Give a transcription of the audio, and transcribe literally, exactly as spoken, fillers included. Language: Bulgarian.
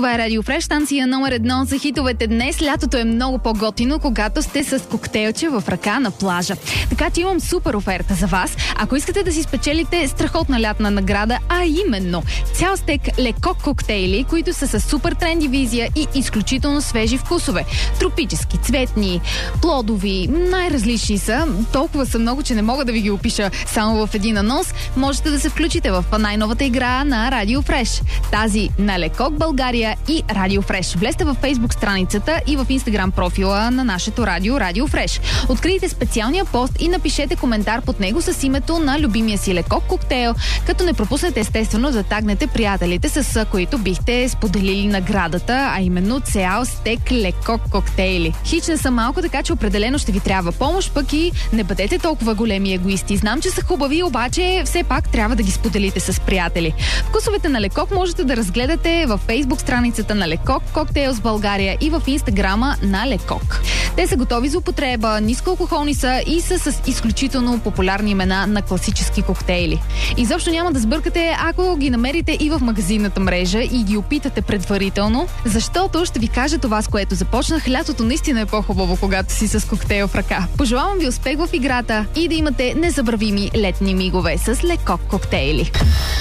Това е Радио Фреш, станция номер едно за хитовете днес. Лятото е много по-готино, когато сте с коктейлче в ръка на плажа. Така че имам супер оферта за вас. Ако искате да си спечелите страхотна лятна награда, а именно цял стек Лекок коктейли, които са с супер тренди визия и изключително свежи вкусове. Тропически, цветни, плодови, най-различни са. Толкова са много, че не мога да ви ги опиша само в един анонс. Можете да се включите в най-новата игра на Радио Фреш. Тази на Лекок България и Радио Фреш. Влезте във Фейсбук страницата и в Инстаграм профила на нашето радио Радио Фреш. Открийте специалния пост и напишете коментар под него с името на любимия си Лекок коктейл, като не пропуснете естествено да тагнете приятелите, с които бихте споделили наградата, а именно цял стек Лекок коктейли. Хич не са малко, така че определено ще ви трябва помощ, пък и не бъдете толкова големи егоисти. Знам, че са хубави, обаче все пак трябва да ги споделите с приятели. Вкусовете на Лекок можете да разгледате във Фейсбук страницата на Лекок Коктейлс България и в Инстаграма на Лекок. Те са готови за употреба, нискоалкохолни са и са с изключително популярни имена на класически коктейли. Изобщо няма да сбъркате, ако ги намерите и в магазинната мрежа и ги опитате предварително, защото ще ви кажа това, с което започнах. Лятото наистина е по-хубаво, когато си с коктейл в ръка. Пожелавам ви успех в играта и да имате незабравими летни мигове с Лекок коктейли.